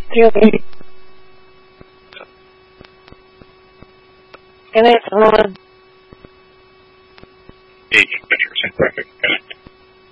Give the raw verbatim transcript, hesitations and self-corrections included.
you okay? Good night, Solomon. Hey, Patrick, traffic.